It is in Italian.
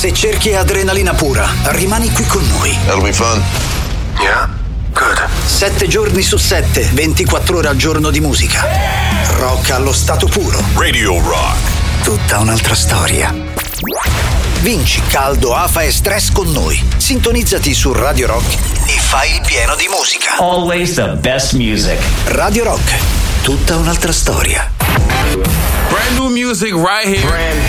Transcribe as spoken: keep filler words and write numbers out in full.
Se cerchi adrenalina pura, rimani qui con noi. That'll be fun. Yeah, good. Sette giorni su sette, ventiquattro ore al giorno di musica. Rock allo stato puro. Radio Rock. Tutta un'altra storia. Vinci caldo, afa e stress con noi. Sintonizzati su Radio Rock e fai il pieno di musica. Always the best music. Radio Rock, tutta un'altra storia. Brand new music right here. Brand